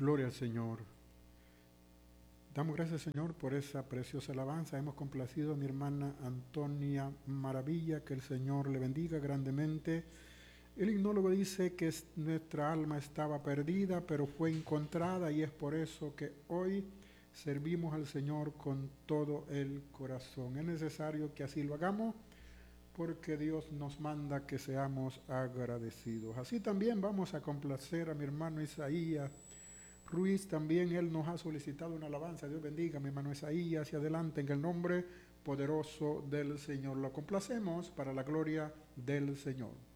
Gloria al Señor. Damos gracias, Señor, por esa preciosa alabanza. Hemos complacido a mi hermana Antonia Maravilla, que el Señor le bendiga grandemente. El himnólogo dice que nuestra alma estaba perdida, pero fue encontrada y es por eso que hoy servimos al Señor con todo el corazón. Es necesario que así lo hagamos porque Dios nos manda que seamos agradecidos. Así también vamos a complacer a mi hermano Isaías Ruiz. También él nos ha solicitado una alabanza. Dios bendiga a mi hermano Isaías hacia adelante en el nombre poderoso del Señor. Lo complacemos para la gloria del Señor.